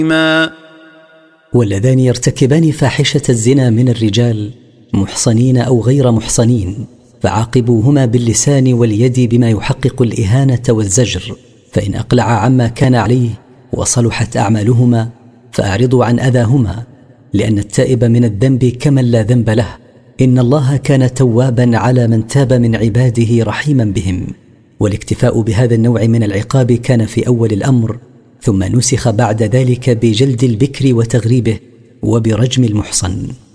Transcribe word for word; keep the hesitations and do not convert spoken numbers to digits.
واللذان يرتكبان فاحشة الزنا من الرجال محصنين أو غير محصنين فعاقبوهما باللسان واليد بما يحقق الإهانة والزجر، فإن أقلع عما كان عليه وصلحت أعمالهما فأعرضوا عن أذاهما، لأن التائب من الذنب كمن لا ذنب له، إن الله كان توابا على من تاب من عباده رحيما بهم. والاكتفاء بهذا النوع من العقاب كان في أول الأمر، ثم نسخ بعد ذلك بجلد البكر وتغريبه وبرجم المحصن.